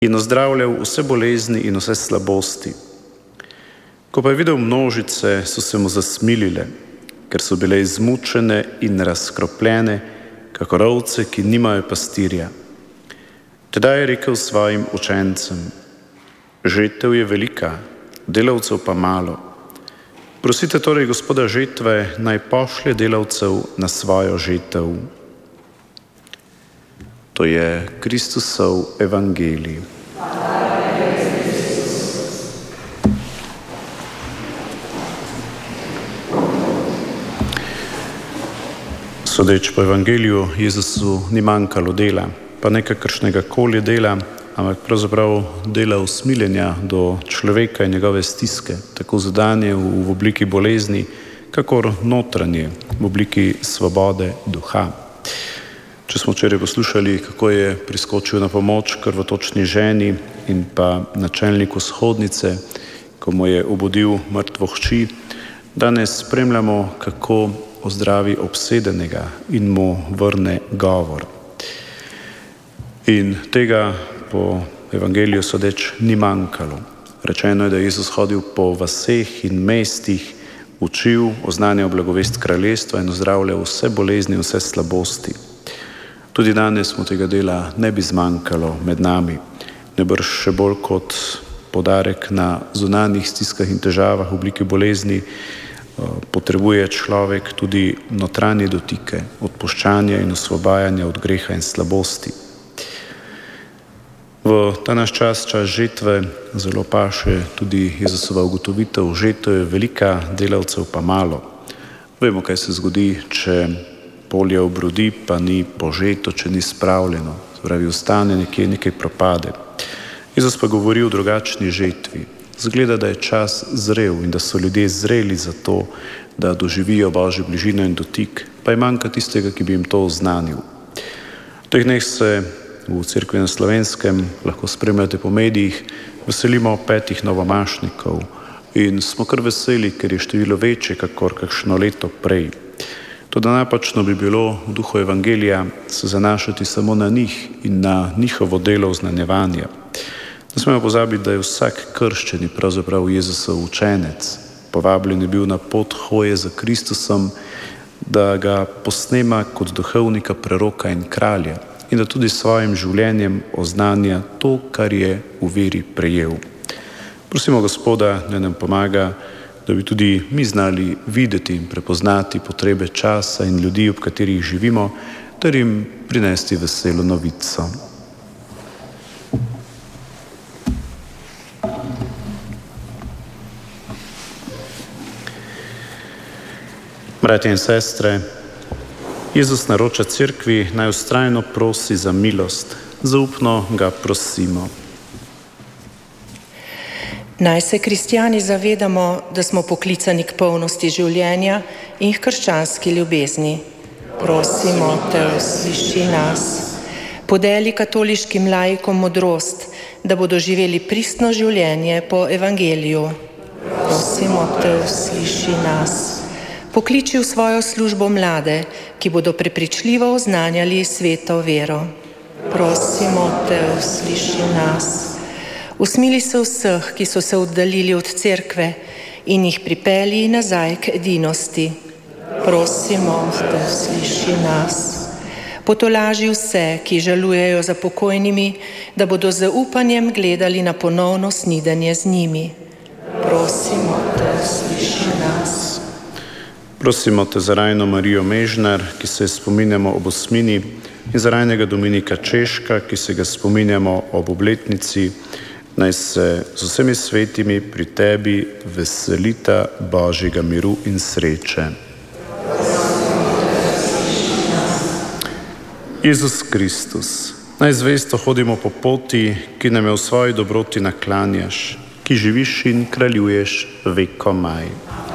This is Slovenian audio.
in ozdravljal vse bolezni in vse slabosti. Ko pa je videl množice, so se mu zasmilile, ker so bile izmučene in razkropljene, kakor ovce, ki nimajo pastirja. Tedaj je rekel svojim učencem: žetev je velika, delavcev pa malo. Prosite torej Gospoda žetve, naj pošlje delavcev na svojo žetev. To je Kristusov evangelij. Sodeč po evangeliju, Jezusu ni manjkalo dela, pa ne kakršnega koli dela, ampak pravzaprav dela usmiljenja do človeka in njegove stiske, tako zunanje v obliki bolezni, kakor notranje v obliki svobode duha. Če smo včeraj poslušali, kako je priskočil na pomoč krvotočni ženi in pa načelniku shodnice, ko mu je obudil mrtvo hči, danes spremljamo, kako ozdravi obsedenega in mu vrne govor. In tega po evangeliju sodeč ni manjkalo. Rečeno je, da je Jezus hodil po vaseh in mestih, učil, oznanjal blagovest kraljestva in ozdravljal vse bolezni, vse slabosti. Tudi danes mu tega dela ne bi zmanjkalo med nami, nebrž še bolj kot poudarek na zunanjih stiskah in težavah v obliki bolezni, potrebuje človek tudi notranje dotike, odpuščanja in osvobajanja od greha in slabosti. V ta naš čas žetve, zelo paše tudi Jezusova ugotovitev: žetev je velika, delavcev pa malo. Vemo, kaj se zgodi, če polje obrodi, pa ni požeto, če ni spravljeno. Pravi, ostane nekje, nekaj propade. Jezus pa govori o drugačni žetvi. Zgleda, da je čas zrel in da so ljudje zreli za to, da doživijo Božjo bližino in dotik, pa je manjka tistega, ki bi jim to oznanil. V teh dneh se v Cerkvi na Slovenskem, lahko spremljate po medijih, veselimo 5 novomašnikov in smo kar veseli, ker je število večje, kakor kakšno leto prej. Toda napačno bi bilo v duhu evangelija se zanašati samo na njih in na njihovo delo oznanjevanja. Ne smemo pozabiti, da je vsak krščeni pravzaprav Jezusov učenec. Povabljen je bil na pot hoje za Kristusom, da ga posnema kot duhovnika, preroka in kralja in da tudi s svojim življenjem oznanja to, kar je v veri prejel. Prosimo Gospoda, da nam pomaga, da bi tudi mi znali videti in prepoznati potrebe časa in ljudi, ob katerih živimo, ter jim prinesti veselo novico. Bratje in sestre, Jezus naroča Cerkvi, naj vztrajno prosi za milost. Zaupno ga prosimo. Naj se kristjani zavedamo, da smo poklicani k polnosti življenja in k krščanski ljubezni. Prosimo te, usliši nas. Podeli katoliškim laikom modrost, da bodo živeli pristno življenje po evangeliju. Prosimo te, usliši nas. Pokliči v svojo službo mlade, ki bodo prepričljivo oznanjali sveto vero. Prosimo te, usliši nas. Usmili se vseh, ki so se oddaljili od cerkve in jih pripelji nazaj k edinosti. Prosimo te, usliši nas. Potolaži vse, ki žalujejo za pokojnimi, da bodo z upanjem gledali na ponovno snidenje z njimi. Prosimo te, usliši nas. Prosimo te za rajno Marijo Mežnar, ki se spominjamo ob osmini, in za rajnega Dominika Češka, ki se ga spominjamo ob obletnici. Naj se z vsemi svetimi pri tebi veselita Božjega miru in sreče. Jezus Kristus, naj zvesto hodimo po poti, ki nam je v svoji dobroti naklanjaš, ki živiš in kraljuješ vekomaj.